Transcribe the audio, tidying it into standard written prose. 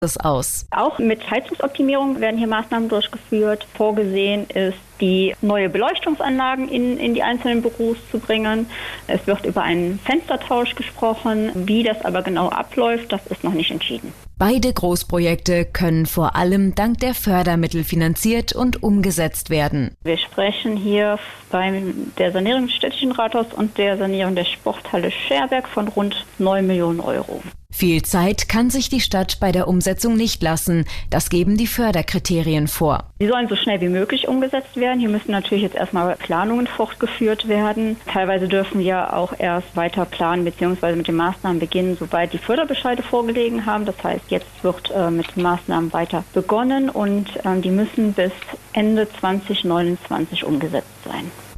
das aus? Auch mit Heizungsoptimierung werden hier Maßnahmen durchgeführt. Vorgesehen ist, die neue Beleuchtungsanlagen in die einzelnen Büros zu bringen. Es wird über einen Fenstertausch gesprochen. Wie das aber genau abläuft, das ist noch nicht entschieden. Beide Großprojekte können vor allem dank der Fördermittel finanziert und umgesetzt werden. Wir sprechen hier bei der Sanierung des städtischen Rathauses und der Sanierung der Sporthalle Scherberg von rund 9 Millionen Euro. Viel Zeit kann sich die Stadt bei der Umsetzung nicht lassen. Das geben die Förderkriterien vor. Sie sollen so schnell wie möglich umgesetzt werden. Hier müssen natürlich jetzt erstmal Planungen fortgeführt werden. Teilweise dürfen wir auch erst weiter planen bzw. mit den Maßnahmen beginnen, sobald die Förderbescheide vorgelegen haben. Das heißt, jetzt wird mit den Maßnahmen weiter begonnen und die müssen bis Ende 2029 umgesetzt sein.